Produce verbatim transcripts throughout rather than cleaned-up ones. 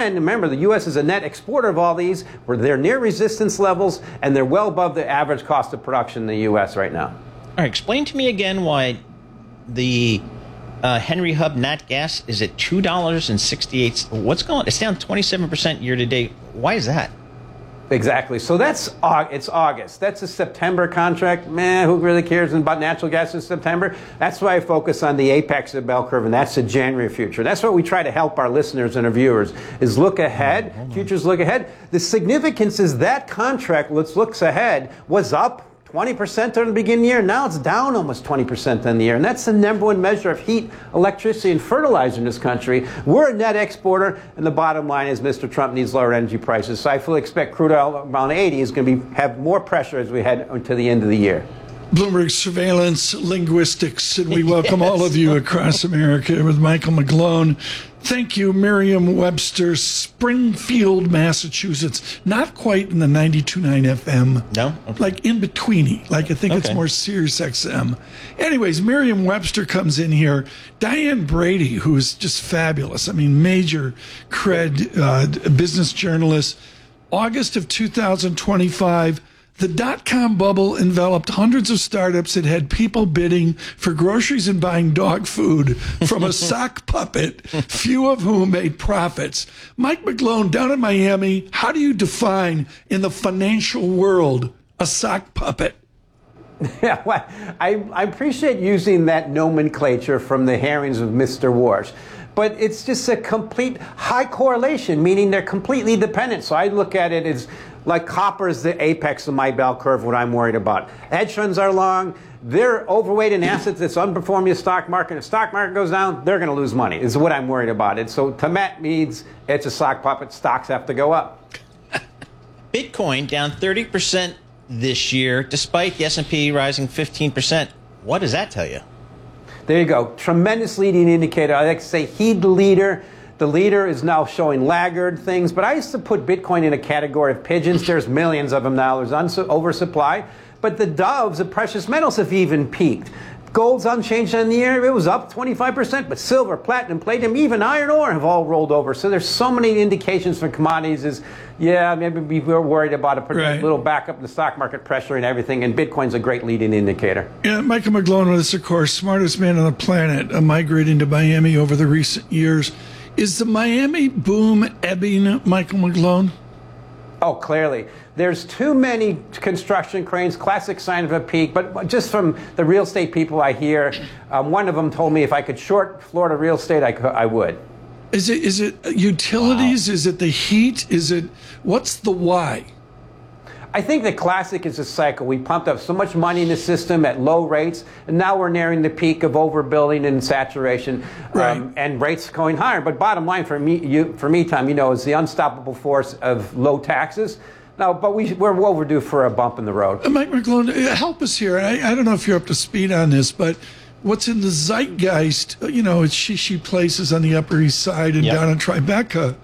And remember, the U S is a net exporter of all these, where they're near resistance levels, and they're well above the average cost of production in the U S right now. All right, explain to me again why the uh, Henry Hub Nat Gas is at two dollars and sixty-eight cents. What's going on? It's down twenty-seven percent year to date. Why is that? Exactly. So that's it's August. That's a September contract. Man, who really cares about natural gas in September? That's why I focus on the apex of the bell curve, and that's the January future. That's what we try to help our listeners and our viewers, is look ahead. Futures look ahead. The significance is that contract, let's looks ahead, was up twenty percent in the beginning of the year. Now it's down almost twenty percent in the year. And that's the number one measure of heat, electricity, and fertilizer in this country. We're a net exporter, and the bottom line is Mister Trump needs lower energy prices. So I fully expect crude oil around eighty is going to be have more pressure as we head into the end of the year. Bloomberg Surveillance Linguistics, and we welcome yes. all of you across America with Michael McGlone. Thank you, Merriam-Webster, Springfield, Massachusetts. Not quite in the ninety-two point nine F M. No? Okay. Like in betweeny. Like I think okay. it's more Sirius X M. Anyways, Merriam-Webster comes in here. Diane Brady, who is just fabulous. I mean, major cred uh, business journalist. August of two thousand twenty-five. The dot-com bubble enveloped hundreds of startups that had people bidding for groceries and buying dog food from a sock puppet, few of whom made profits. Mike McGlone, down in Miami, how do you define in the financial world a sock puppet? Yeah, well, I, I appreciate using that nomenclature from the hearings of Mister Warsh. But it's just a complete high correlation, meaning they're completely dependent. So I look at it as like copper is the apex of my bell curve, what I'm worried about. Hedge funds are long. They're overweight in assets that's underperforming the stock market. If the stock market goes down, they're going to lose money, is what I'm worried about. And so to Matt means it's a sock puppet. Stocks have to go up. Bitcoin down thirty percent this year, despite the S and P rising fifteen percent. What does that tell you? There you go. Tremendous leading indicator. I like to say heed the leader. The leader is now showing laggard things. But I used to put Bitcoin in a category of pigeons. There's millions of them now. There's oversupply. But the doves, the precious metals, have even peaked. Gold's unchanged on the year. It was up twenty-five percent. But silver, platinum, palladium, even iron ore have all rolled over. So there's so many indications from commodities is, yeah, maybe we're worried about a right. little backup in the stock market pressure and everything. And Bitcoin's a great leading indicator. Yeah, Michael McGlone with us, of course, smartest man on the planet, uh, migrating to Miami over the recent years. Is the Miami boom ebbing, Michael McGlone? Oh, clearly. There's too many construction cranes, classic sign of a peak. But just from the real estate people I hear, um, one of them told me if I could short Florida real estate, I, could, I would. Is it is it utilities? Wow. Is it the heat? Is it, what's the why? I think the classic is a cycle. We pumped up so much money in the system at low rates, and now we're nearing the peak of overbuilding and saturation, right. um, and rates going higher. But bottom line for me, you, for me, Tom, you know, is the unstoppable force of low taxes. No, but we, we're overdue for a bump in the road. Uh, Mike McGlone, help us here. I, I don't know if you're up to speed on this, but what's in the zeitgeist, you know, it's shishi places on the Upper East Side and yep. down in Tribeca,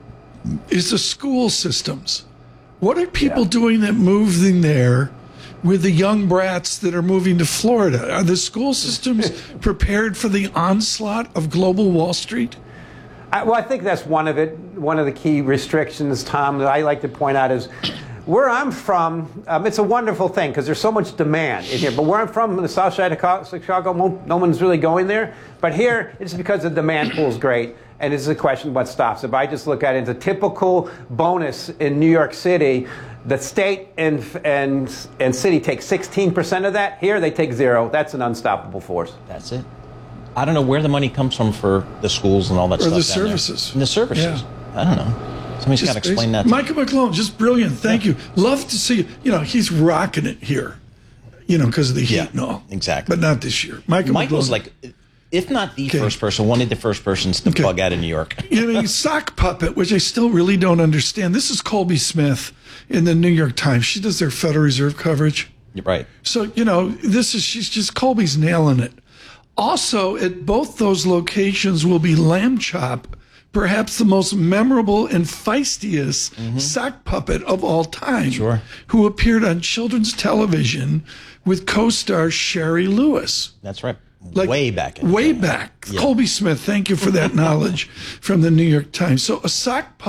is the school systems. What are people yeah. doing that moving there with the young brats that are moving to Florida? Are the school systems prepared for the onslaught of global Wall Street? I, well, I think that's one of it. One of the key restrictions, Tom, that I like to point out is where I'm from, um, it's a wonderful thing because there's so much demand in here. But where I'm from, the south side of Chicago, no one's really going there. But here, it's because the demand pool is great. And it's a question of what stops. If I just look at it as a typical bonus in New York City, the state and and and city take sixteen percent of that. Here, they take zero. That's an unstoppable force. That's it. I don't know where the money comes from for the schools and all that or stuff. Or the services. And the services. Yeah. I don't know. Somebody's got to explain that to Michael me. McGlone, just brilliant. Thank yeah. you. Love to see you. You know, he's rocking it here, you know, because of the heat yeah, and all. Exactly. But not this year. Michael Michael's McGlone. like, if not the okay. first person, one of the first persons to okay. bug out of New York. You know, sock puppet, which I still really don't understand. This is Colby Smith in the New York Times. She does their Federal Reserve coverage. You're right. So, you know, this is, she's just, Colby's nailing it. Also, at both those locations will be Lamb Chop, perhaps the most memorable and feistiest mm-hmm. sock puppet of all time, sure. who appeared on children's television with co-star Sherry Lewis. That's right. Like, way back. In way back. Yeah. Colby Smith, thank you for that knowledge from the New York Times. So a sock